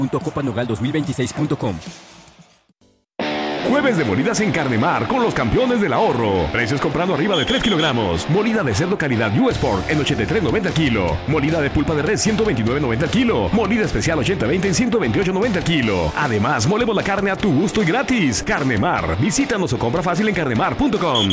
.copanogal2026.com. Jueves de molidas en Carnemar con los campeones del ahorro. Precios comprando arriba de 3 kilogramos. Molida de cerdo calidad U Sport en 83.90 kilo. Molida de pulpa de res 129.90 kilo. Molida especial 80-20 en 128.90 kilo. Además, molemos la carne a tu gusto y gratis. Carnemar. Visítanos o compra fácil en carnemar.com.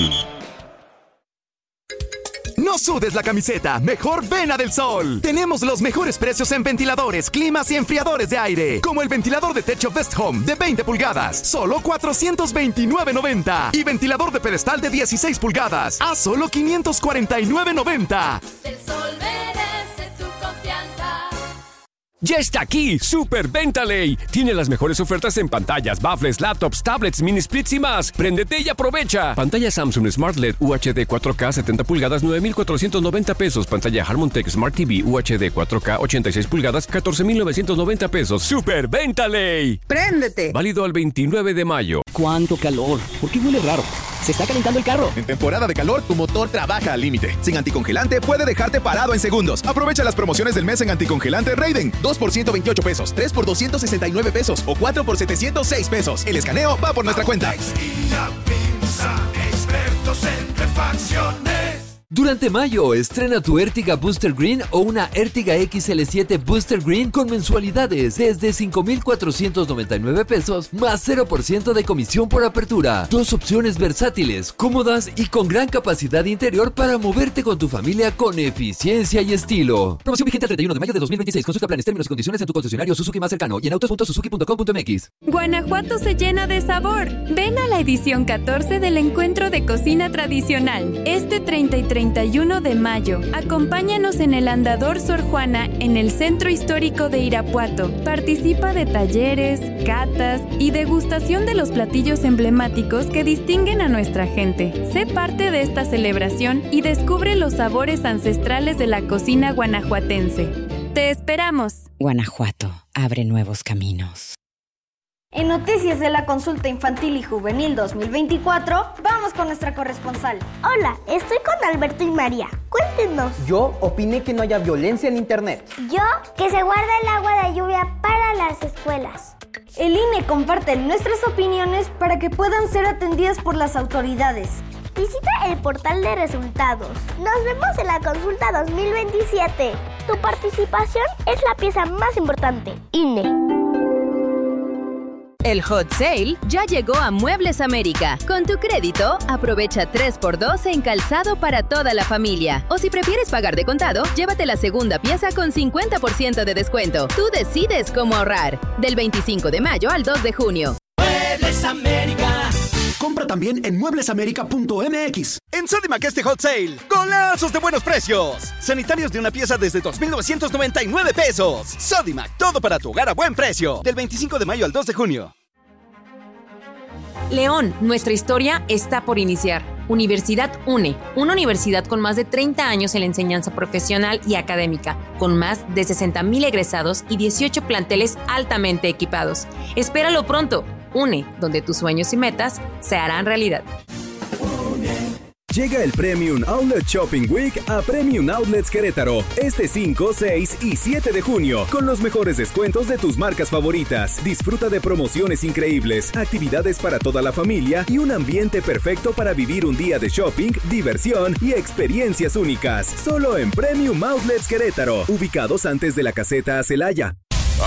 No sudes la camiseta, mejor ven a Del Sol. Tenemos los mejores precios en ventiladores, climas y enfriadores de aire. Como el ventilador de techo Best Home de 20 pulgadas, solo $429.90. Y ventilador de pedestal de 16 pulgadas, a solo $549.90. Del Sol merece tu confianza. Ya está aquí, Super Venta Ley. Tiene las mejores ofertas en pantallas, baffles, laptops, tablets, mini splits y más. Préndete y aprovecha. Pantalla Samsung Smart LED UHD 4K 70 pulgadas, 9,490 pesos. Pantalla Harmontech Smart TV UHD 4K 86 pulgadas, 14,990 pesos. Super Venta Ley. ¡Préndete! Válido al 29 de mayo. ¡Cuánto calor! ¿Por qué huele raro? ¡Se está calentando el carro! En temporada de calor, tu motor trabaja al límite. Sin anticongelante, puede dejarte parado en segundos. Aprovecha las promociones del mes en anticongelante Raiden. 2 por 128 pesos, 3 por 269 pesos o 4 por 706 pesos. El escaneo va por nuestra cuenta. Expertos en refacciones. Durante mayo, estrena tu Ertiga Booster Green o una Ertiga XL7 Booster Green con mensualidades desde 5,499 pesos más 0% de comisión por apertura. Dos opciones versátiles, cómodas y con gran capacidad interior para moverte con tu familia con eficiencia y estilo. Promoción vigente el 31 de mayo de 2026. Consulta planes, términos y condiciones en tu concesionario Suzuki más cercano y en autos.suzuki.com.mx. Guanajuato se llena de sabor. Ven a la edición 14 del Encuentro de Cocina Tradicional. Este 31 de mayo. Acompáñanos en el Andador Sor Juana en el Centro Histórico de Irapuato. Participa de talleres, catas y degustación de los platillos emblemáticos que distinguen a nuestra gente. Sé parte de esta celebración y descubre los sabores ancestrales de la cocina guanajuatense. ¡Te esperamos! Guanajuato abre nuevos caminos. En Noticias de la Consulta Infantil y Juvenil 2024, vamos con nuestra corresponsal. Hola, estoy con Alberto y María. Cuéntenos. Yo opiné que no haya violencia en internet. Yo, que se guarda el agua de lluvia para las escuelas. El INE comparte nuestras opiniones para que puedan ser atendidas por las autoridades. Visita el portal de resultados. Nos vemos en la consulta 2027. Tu participación es la pieza más importante. INE. El Hot Sale ya llegó a Muebles América. Con tu crédito, aprovecha 3x2 en calzado para toda la familia. O si prefieres pagar de contado, llévate la segunda pieza con 50% de descuento. Tú decides cómo ahorrar. Del 25 de mayo al 2 de junio. Muebles América. Compra también en mueblesamerica.mx. En Sodimac este Hot Sale, ¡golazos de buenos precios! Sanitarios de una pieza desde 2,999 pesos. Sodimac, todo para tu hogar a buen precio. Del 25 de mayo al 2 de junio. León, nuestra historia está por iniciar. Universidad UNE, una universidad con más de 30 años en la enseñanza profesional y académica, con más de 60,000 egresados y 18 planteles altamente equipados. Espéralo pronto. UNE, donde tus sueños y metas se harán realidad. Llega el Premium Outlet Shopping Week a Premium Outlets Querétaro este 5, 6 y 7 de junio con los mejores descuentos de tus marcas favoritas. Disfruta de promociones increíbles, actividades para toda la familia y un ambiente perfecto para vivir un día de shopping, diversión y experiencias únicas. Solo en Premium Outlets Querétaro, ubicados antes de la caseta a Celaya.